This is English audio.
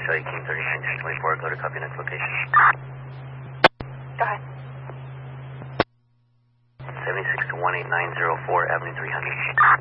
Charlie King 39-24, go to copy next location. Go ahead. 76 to 18904 Avenue 300.